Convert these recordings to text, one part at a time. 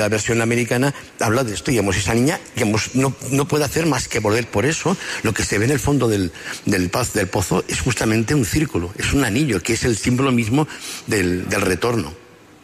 La versión americana habla de esto, digamos, esa niña, digamos, no puede hacer más que volver. Por eso, lo que se ve en el fondo del pozo es justamente un círculo, es un anillo, que es el símbolo mismo del retorno.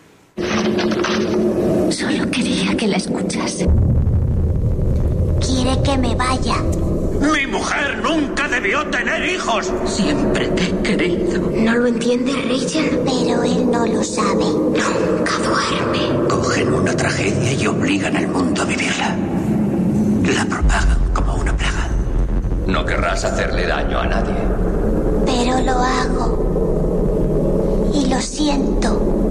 Solo quería que la escuchase. Quiere que me vaya. ¡Mi mujer nunca debió tener hijos! Siempre te he querido. ¿No lo entiende Rachel? Pero él no lo sabe. Nunca duerme. Cogen una tragedia y obligan al mundo a vivirla. La propagan como una plaga. No querrás hacerle daño a nadie. Pero lo hago. Y lo siento.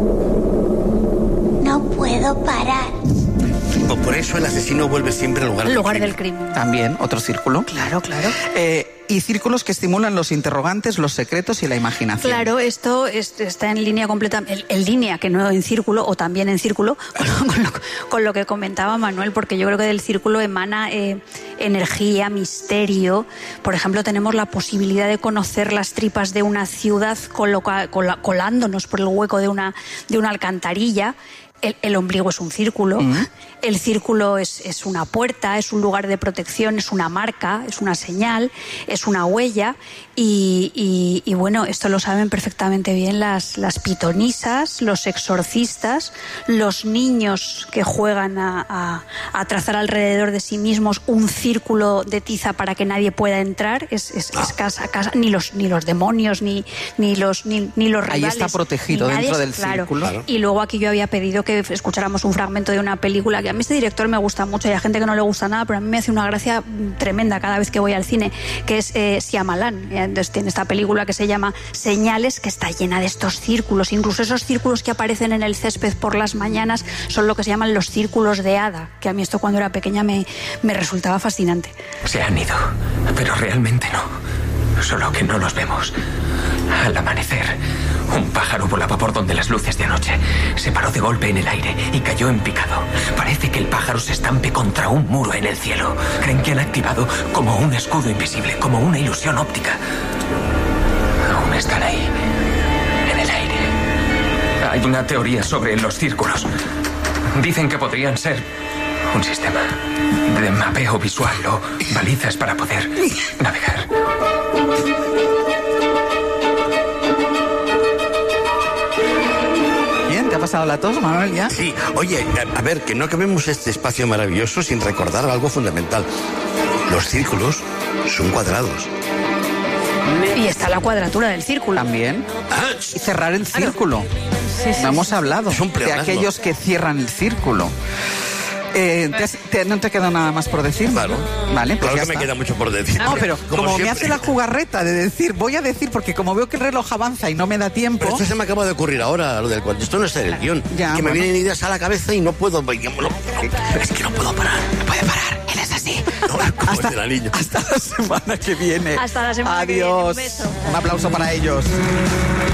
No puedo parar. Por eso el asesino vuelve siempre al lugar del crimen. También, otro círculo. Claro. Y círculos que estimulan los interrogantes, los secretos y la imaginación. Claro, esto está en línea completa, en línea, que no en círculo, o también en círculo, con lo que comentaba Manuel, porque yo creo que del círculo emana energía, misterio. Por ejemplo, tenemos la posibilidad de conocer las tripas de una ciudad colándonos por el hueco de una alcantarilla. El ombligo es un círculo, el círculo es una puerta, es un lugar de protección, es una marca, es una señal, es una huella y bueno, esto lo saben perfectamente bien las pitonisas, los exorcistas, los niños que juegan a trazar alrededor de sí mismos un círculo de tiza para que nadie pueda entrar, es casa a casa, ni los demonios, ni los rivales. Ahí está protegido dentro del círculo. Claro. Y luego aquí yo había pedido que escucháramos un fragmento de una película que a mí este director me gusta mucho y hay gente que no le gusta nada, pero a mí me hace una gracia tremenda cada vez que voy al cine, que es Shyamalan. Entonces tiene esta película que se llama Señales, que está llena de estos círculos, incluso esos círculos que aparecen en el césped por las mañanas son lo que se llaman los círculos de hada, que a mí esto cuando era pequeña me resultaba fascinante. Se han ido, pero realmente no, solo que no los vemos. Al amanecer, un pájaro volaba por donde las luces de anoche. Se paró de golpe en el aire y cayó en picado. Parece que el pájaro se estampe contra un muro en el cielo. Creen que han activado como un escudo invisible, como una ilusión óptica. Aún están ahí, en el aire. Hay una teoría sobre los círculos. Dicen que podrían ser un sistema de mapeo visual o balizas para poder navegar. ¿Te ha pasado la tos, Manuel, ya? Sí. Oye, a ver, que no acabemos este espacio maravilloso sin recordar algo fundamental. Los círculos son cuadrados. Y está la cuadratura del círculo. También. Y cerrar el círculo. Sí, no hemos hablado de aquellos que cierran el círculo. ¿No te queda nada más por decir? Claro. Vale, pues claro ya que me está. queda mucho por decir. No, pero como siempre. me hace la jugarreta de decir, voy a decir, porque como veo que el reloj avanza y no me da tiempo... Pero esto se me acaba de ocurrir ahora, lo del cuento. Esto no está en el guión. Ya, que me vienen ideas a la cabeza y no puedo... Es que no puedo parar. No puede parar, él es así. No, como hasta la niña. Hasta la semana que viene. Hasta la semana que viene. Adiós. Un beso. Un aplauso para ellos.